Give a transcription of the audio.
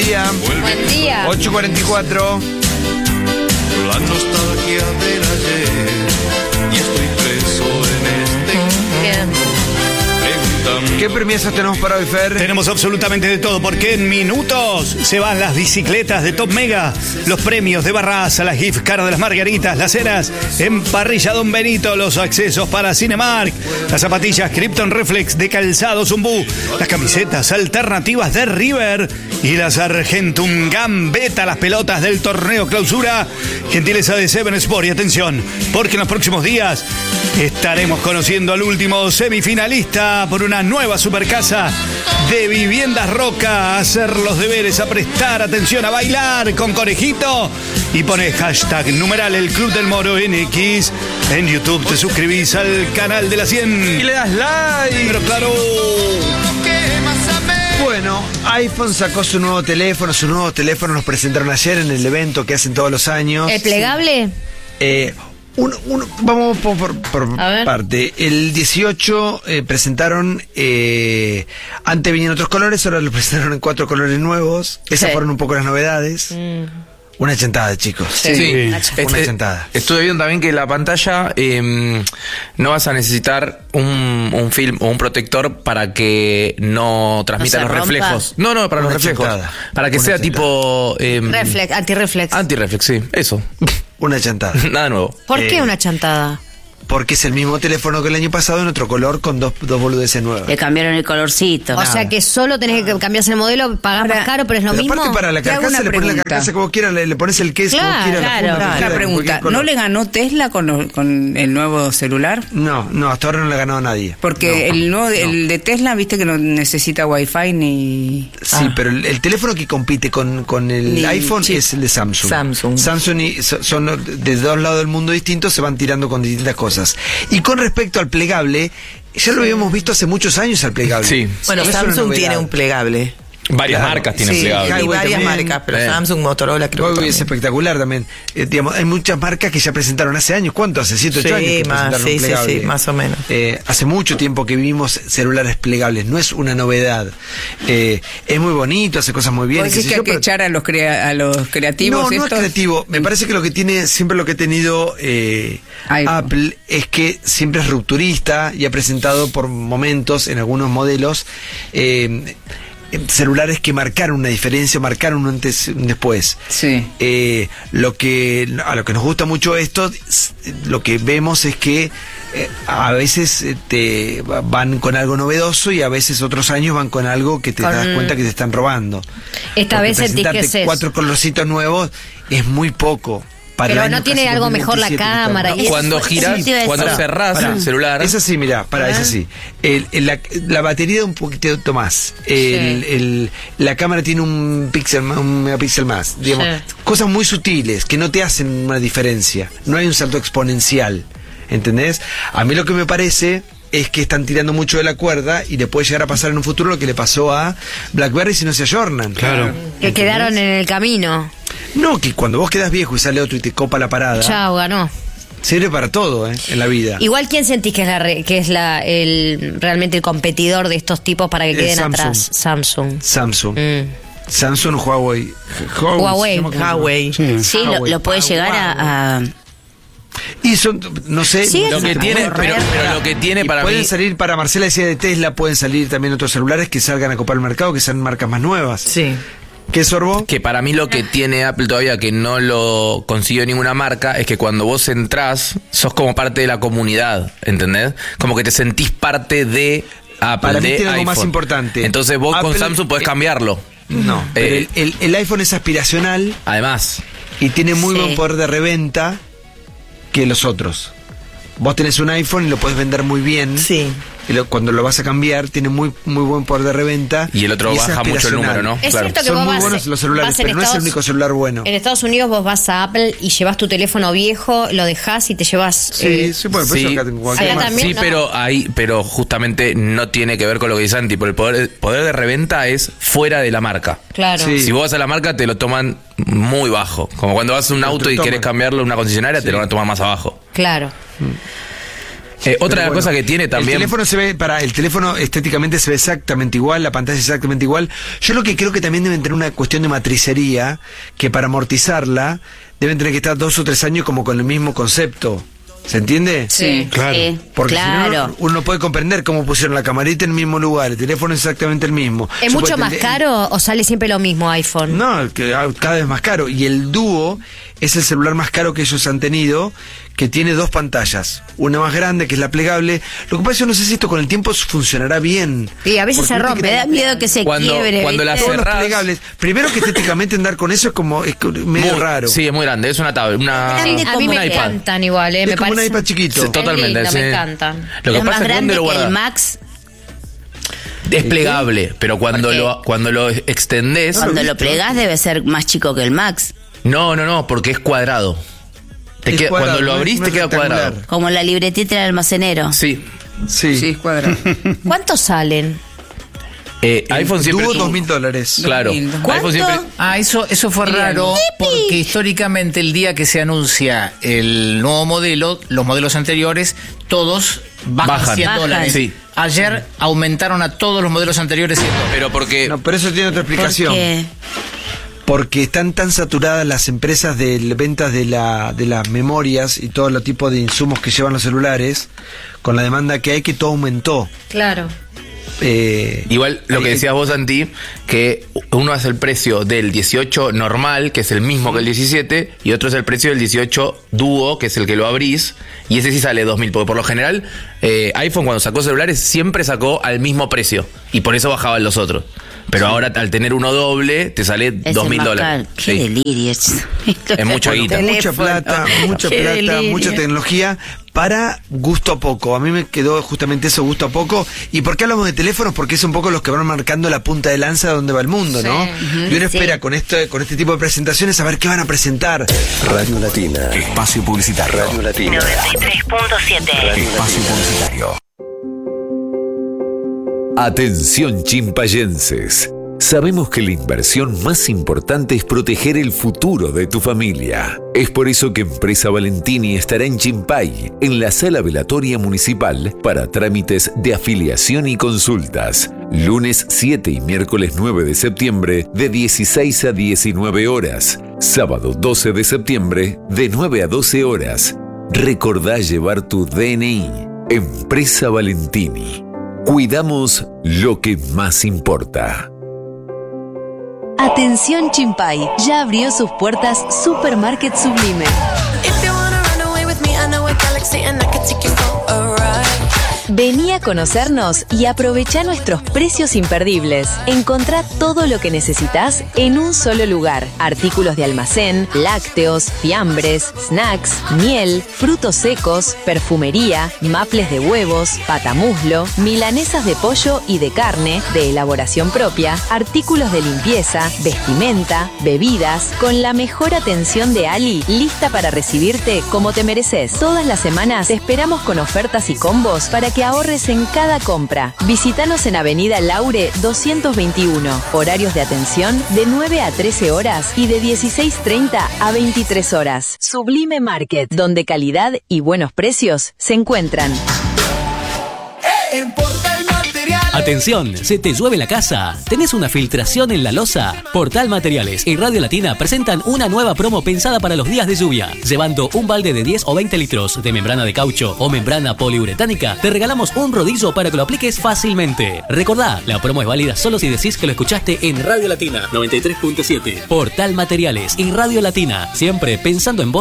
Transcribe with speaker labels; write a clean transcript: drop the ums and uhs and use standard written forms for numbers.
Speaker 1: día.
Speaker 2: Buen día.
Speaker 1: 8:44.
Speaker 3: La nostalgia del ayer y estoy preso en este
Speaker 2: Bien.
Speaker 3: preguntando.
Speaker 1: ¿Qué premiazos tenemos para hoy, Fer?
Speaker 4: Tenemos absolutamente de todo, porque en minutos se van las bicicletas de Top Mega, los premios de Barraza, las gift cards de las Margaritas, las cenas en Parrilla Don Benito, los accesos para Cinemark, las zapatillas Krypton Reflex de Calzado Zumbú, las camisetas alternativas de River y las Argentum Gambetta, las pelotas del torneo Clausura, gentileza de Seven Sport. Y atención, porque en los próximos días estaremos conociendo al último semifinalista por una nueva supercasa de Viviendas Roca. A hacer los deberes, a prestar atención, a bailar con Conejito y pones hashtag numeral el Club del Moro en X. En YouTube te suscribís al canal de la 100
Speaker 1: Y le das like.
Speaker 4: Pero claro,
Speaker 1: Bueno, iPhone sacó su nuevo teléfono. Sus nuevos teléfonos los presentaron ayer en el evento que hacen todos los años.
Speaker 2: ¿El plegable?
Speaker 1: Vamos por
Speaker 2: A ver.
Speaker 1: parte. El 18 presentaron, antes venían otros colores, ahora lo presentaron en 4 colores nuevos. Esas
Speaker 2: Sí.
Speaker 1: fueron un poco las novedades. Una chantada, chicos.
Speaker 5: Sí.
Speaker 1: Una chantada.
Speaker 5: Estuve viendo también que la pantalla no vas a necesitar un film o un protector para que no transmita
Speaker 2: ¿No se
Speaker 5: los
Speaker 2: rompa?
Speaker 5: reflejos. No, para
Speaker 1: Una
Speaker 5: los reflejos.
Speaker 1: chantada.
Speaker 5: Para que
Speaker 1: Una
Speaker 5: sea
Speaker 1: chantada.
Speaker 5: tipo
Speaker 2: Antirreflex.
Speaker 5: antirreflex, sí. Eso.
Speaker 1: Una chantada.
Speaker 5: Nada nuevo.
Speaker 2: ¿Por qué una chantada?
Speaker 1: Porque es el mismo teléfono que el año pasado en otro color con dos boludeces nuevas.
Speaker 6: Le cambiaron el colorcito.
Speaker 2: O sea que solo tenés que cambiarse el modelo, pagás más caro, pero es lo
Speaker 1: Pero
Speaker 2: mismo.
Speaker 1: aparte para la
Speaker 6: Te hago
Speaker 1: carcasa
Speaker 6: una
Speaker 1: le pones la
Speaker 6: pregunta.
Speaker 1: carcasa como quieras, le pones el case como
Speaker 2: Claro,
Speaker 1: quieras.
Speaker 2: claro.
Speaker 1: la funda como
Speaker 6: La
Speaker 1: quieras, en
Speaker 6: pregunta,
Speaker 1: cualquier color.
Speaker 6: ¿no le ganó Tesla con el nuevo celular?
Speaker 1: No, hasta ahora no le ha ganado nadie.
Speaker 6: Porque el de Tesla, viste que no necesita Wi-Fi ni...
Speaker 1: Sí, pero el teléfono que compite con el
Speaker 6: Ni
Speaker 1: iPhone
Speaker 6: chip.
Speaker 1: es el de Samsung.
Speaker 6: Samsung.
Speaker 1: Samsung son de dos lados del mundo distintos, se van tirando con distintas cosas. Y con respecto al plegable, ya lo habíamos visto hace muchos años al plegable.
Speaker 5: Sí.
Speaker 7: Bueno,
Speaker 1: No es una
Speaker 7: Samsung
Speaker 1: novedad.
Speaker 7: tiene un plegable.
Speaker 5: Varias
Speaker 1: Claro.
Speaker 5: marcas tienen
Speaker 7: Sí,
Speaker 5: plegables.
Speaker 7: y
Speaker 1: Highway
Speaker 7: varias
Speaker 1: también.
Speaker 7: marcas, pero Samsung, Motorola, creo que
Speaker 1: Huawei es
Speaker 7: también.
Speaker 1: espectacular también. Digamos, hay muchas marcas que ya presentaron hace años. ¿Cuánto? Hace 7, 8
Speaker 7: Sí,
Speaker 1: años que
Speaker 7: más,
Speaker 1: presentaron
Speaker 7: sí,
Speaker 1: un
Speaker 7: sí,
Speaker 1: plegable.
Speaker 7: sí, más o menos.
Speaker 1: Hace mucho tiempo que vimos celulares plegables. No es una novedad. Es muy bonito, hace cosas muy bien.
Speaker 6: ¿Vos
Speaker 1: qué
Speaker 6: decís
Speaker 1: sé
Speaker 6: que
Speaker 1: yo,
Speaker 6: hay que
Speaker 1: pero-
Speaker 6: echar a los creativos
Speaker 1: No, no es
Speaker 6: estos?
Speaker 1: creativo. Me parece que lo que tiene, siempre lo que ha tenido
Speaker 6: iPhone.
Speaker 1: Apple es que siempre es rupturista y ha presentado por momentos en algunos modelos celulares que marcaron una diferencia, marcaron un antes y un después.
Speaker 6: Sí.
Speaker 1: A lo que nos gusta mucho esto, lo que vemos es que a veces te van con algo novedoso y a veces otros años van con algo que te das cuenta que te están robando.
Speaker 2: Esta
Speaker 1: Porque
Speaker 2: vez sentís que
Speaker 1: presentarte
Speaker 2: es eso.
Speaker 1: 4 colorcitos nuevos es muy poco. Para
Speaker 2: Pero
Speaker 1: el año
Speaker 2: no tiene
Speaker 1: casi
Speaker 2: algo mejor la
Speaker 1: 2027 que
Speaker 2: cámara
Speaker 1: estamos.
Speaker 2: y
Speaker 5: Cuando
Speaker 2: eso-
Speaker 5: giras,
Speaker 2: eso te iba a
Speaker 5: cuando
Speaker 2: decir.
Speaker 5: cerrás el celular.
Speaker 1: Es así, mira, es así. La batería un poquito más. La cámara tiene un megapíxel más. Digamos,
Speaker 2: Sí.
Speaker 1: cosas muy sutiles que no te hacen una diferencia. No hay un salto exponencial. ¿Entendés? A mí lo que me parece es que están tirando mucho de la cuerda y le puede llegar a pasar en un futuro lo que le pasó a BlackBerry si no se ayornan.
Speaker 4: claro.
Speaker 2: Que quedaron en el camino.
Speaker 1: No, que cuando vos quedás viejo y sale otro y te copa la parada,
Speaker 2: Chao, ganó.
Speaker 1: sirve para todo, en la vida.
Speaker 2: Igual, ¿quién sentís que es realmente el competidor de estos tipos para que queden
Speaker 1: Samsung.
Speaker 2: atrás? Samsung.
Speaker 1: Samsung.
Speaker 2: Mm.
Speaker 1: Samsung o Huawei.
Speaker 2: Huawei.
Speaker 1: se llama como-
Speaker 7: Huawei.
Speaker 6: Sí,
Speaker 1: Huawei.
Speaker 6: lo puede llegar a
Speaker 1: Y son, no sé.
Speaker 2: Sí,
Speaker 5: Lo que tiene, pero lo que tiene
Speaker 1: y
Speaker 5: para
Speaker 1: pueden
Speaker 5: mí.
Speaker 1: salir, para Marcela decía de Tesla, pueden salir también otros celulares que salgan a copar el mercado, que sean marcas más nuevas.
Speaker 7: Sí.
Speaker 1: ¿Qué sorbó?
Speaker 5: Que para mí lo que tiene Apple todavía, que no lo consiguió ninguna marca, es que cuando vos entrás, sos como parte de la comunidad, ¿entendés? Como que te sentís parte de Apple,
Speaker 1: Para mí
Speaker 5: de
Speaker 1: tiene algo
Speaker 5: iPhone.
Speaker 1: más importante.
Speaker 5: Entonces vos con
Speaker 1: Apple-
Speaker 5: Samsung podés cambiarlo.
Speaker 1: No, pero
Speaker 5: Eh,
Speaker 1: el iPhone es aspiracional
Speaker 5: Además,
Speaker 1: y tiene muy
Speaker 6: Sí.
Speaker 1: buen poder de reventa que los otros. Vos tenés un iPhone y lo podés vender muy bien.
Speaker 7: Sí.
Speaker 1: Y cuando lo vas a cambiar, tiene muy buen poder de reventa.
Speaker 5: y el otro
Speaker 1: es
Speaker 5: baja mucho el número, ¿no?
Speaker 2: Es cierto que
Speaker 1: Son
Speaker 2: vos
Speaker 1: muy
Speaker 2: vas,
Speaker 1: buenos los celulares,
Speaker 2: vas en
Speaker 1: pero no es el único celular bueno.
Speaker 2: En Estados Unidos vos vas a Apple y llevas tu teléfono viejo, lo dejás y te llevas...
Speaker 1: Sí, sí, bueno, por
Speaker 5: Sí,
Speaker 1: eso acá tengo cualquier
Speaker 2: acá
Speaker 1: marca.
Speaker 2: también,
Speaker 5: sí,
Speaker 2: no.
Speaker 5: pero justamente no tiene que ver con lo que dice Santi, porque el poder de reventa es fuera de la marca.
Speaker 2: Claro.
Speaker 1: Sí.
Speaker 5: Si vos vas a la marca, te lo toman muy bajo. Como cuando vas a un
Speaker 1: Pero te
Speaker 5: auto
Speaker 1: lo
Speaker 5: y querés
Speaker 1: toman.
Speaker 5: cambiarlo a una concesionaria, te lo van a tomar más abajo.
Speaker 2: Claro.
Speaker 5: Otra
Speaker 1: Pero
Speaker 5: cosa que tiene también.
Speaker 1: El teléfono estéticamente se ve exactamente igual, la pantalla es exactamente igual. Yo lo que creo que también deben tener una cuestión de matricería, que para amortizarla deben tener que estar 2 o 3 años como con el mismo concepto. ¿Se entiende?
Speaker 6: Sí.
Speaker 4: Claro.
Speaker 1: Porque si
Speaker 2: claro.
Speaker 1: no, uno no puede comprender cómo pusieron la camarita en el mismo lugar, el teléfono es exactamente el mismo.
Speaker 2: ¿Es
Speaker 1: Yo
Speaker 2: mucho
Speaker 1: puedo
Speaker 2: más
Speaker 1: entender-
Speaker 2: caro o sale siempre lo mismo iPhone?
Speaker 1: No, cada vez más caro. Y el Duo es el celular más caro que ellos han tenido, que tiene 2 pantallas. Una más grande, que es la plegable. Lo que pasa es que yo no sé si esto con el tiempo funcionará bien.
Speaker 2: Sí, a veces
Speaker 1: Porque
Speaker 2: se
Speaker 1: viste
Speaker 2: rompe,
Speaker 1: que
Speaker 2: da miedo que se quiebre.
Speaker 5: cuando la
Speaker 2: ¿viste?
Speaker 1: todos los
Speaker 5: cerrás-
Speaker 1: plegables. Primero que estéticamente andar con eso es medio
Speaker 5: Muy-
Speaker 1: raro.
Speaker 5: Sí, es muy grande. Es una tablet.
Speaker 2: Sí, a mí
Speaker 5: un
Speaker 2: me
Speaker 5: iPad.
Speaker 2: encantan igual,
Speaker 1: Es
Speaker 2: me
Speaker 1: como un
Speaker 2: parece.
Speaker 1: iPad chiquito.
Speaker 5: Sí, totalmente,
Speaker 2: Es lindo,
Speaker 5: sí.
Speaker 2: me encantan.
Speaker 5: Lo que
Speaker 6: Es
Speaker 5: pasa
Speaker 6: más
Speaker 5: es que
Speaker 6: grande
Speaker 5: ¿dónde lo
Speaker 6: que el
Speaker 5: guardás?
Speaker 6: Max.
Speaker 5: Es plegable, pero cuando lo extendés.
Speaker 6: Cuando lo plegás debe ser más chico que el Max.
Speaker 5: No, porque es cuadrado.
Speaker 1: Es cuadrado,
Speaker 5: cuando lo
Speaker 1: no es-
Speaker 5: abrís
Speaker 1: no
Speaker 5: te
Speaker 1: es
Speaker 5: queda
Speaker 1: rectangular.
Speaker 5: cuadrado.
Speaker 6: Como la libretita del almacenero.
Speaker 5: Sí.
Speaker 1: Sí.
Speaker 6: Sí, es cuadrado.
Speaker 2: ¿Cuántos salen?
Speaker 5: iPhone siempre
Speaker 1: Duo
Speaker 5: tuvo-
Speaker 1: $2.000.
Speaker 5: Claro.
Speaker 6: 2000.
Speaker 5: iPhone siempre.
Speaker 8: Eso fue raro porque históricamente el día que se anuncia el nuevo modelo, los modelos anteriores, todos bajan
Speaker 5: Bajan.
Speaker 8: $100.
Speaker 5: Sí.
Speaker 8: Ayer aumentaron a todos los modelos anteriores $100.
Speaker 5: Pero porque.
Speaker 1: No, pero eso tiene otra explicación.
Speaker 6: Porque
Speaker 1: Porque están tan saturadas las empresas de ventas de las memorias y todo el tipo de insumos que llevan los celulares, con la demanda que hay, que todo aumentó.
Speaker 2: Claro.
Speaker 5: Igual lo que decías vos, Santi, que uno es el precio del 18 normal, que es el mismo que el 17, y otro es el precio del 18 Duo, que es el que lo abrís, y ese sí sale 2.000, porque por lo general iPhone cuando sacó celulares siempre sacó al mismo precio, y por eso bajaban los otros. Pero ahora al tener uno doble, te sale
Speaker 6: es el
Speaker 5: $2.000.
Speaker 6: más caro. Qué
Speaker 5: Sí.
Speaker 6: delirio.
Speaker 5: Es mucha guita.
Speaker 1: Mucha plata,
Speaker 6: Qué delirio.
Speaker 1: mucha tecnología para gusto poco. A mí me quedó justamente eso, gusto poco. ¿Y por qué hablamos de teléfonos? Porque es un poco los que van marcando la punta de lanza de donde va el mundo, ¿no? Y uno espera con este tipo de presentaciones a ver qué van a presentar.
Speaker 9: Radio Latina. Espacio publicitario. Radio Latina.
Speaker 2: 93.7.
Speaker 9: Espacio publicitario.
Speaker 10: Atención chimpayenses. Sabemos que la inversión más importante es proteger el futuro de tu familia. Es por eso que Empresa Valentini estará en Chimpay, en la sala velatoria municipal, para trámites de afiliación y consultas. Lunes 7 y miércoles 9 de septiembre, de 16 a 19 horas. Sábado 12 de septiembre, de 9 a 12 horas. Recordá llevar tu DNI. Empresa Valentini. Cuidamos lo que más importa.
Speaker 11: Atención Chimpay, ya abrió sus puertas Supermarket Sublime. Vení a conocernos y aprovechá nuestros precios imperdibles. Encontrá todo lo que necesitas en un solo lugar. Artículos de almacén, lácteos, fiambres, snacks, miel, frutos secos, perfumería, maples de huevos, patamuslo, milanesas de pollo y de carne, de elaboración propia, artículos de limpieza, vestimenta, bebidas, con la mejor atención de Ali, lista para recibirte como te mereces. Todas las semanas te esperamos con ofertas y combos para que ahorres en cada compra. Visítanos en Avenida Laure 221. Horarios de atención de 9 a 13 horas y de 16:30 a 23 horas. Sublime Market, donde calidad y buenos precios se encuentran.
Speaker 12: Atención, ¿se te llueve la casa? ¿Tenés una filtración en la losa? Portal Materiales y Radio Latina presentan una nueva promo pensada para los días de lluvia. Llevando un balde de 10 o 20 litros de membrana de caucho o membrana poliuretánica, te regalamos un rodillo para que lo apliques fácilmente. Recordá, la promo es válida solo si decís que lo escuchaste en Radio Latina 93.7. Portal Materiales y Radio Latina, siempre pensando en vos.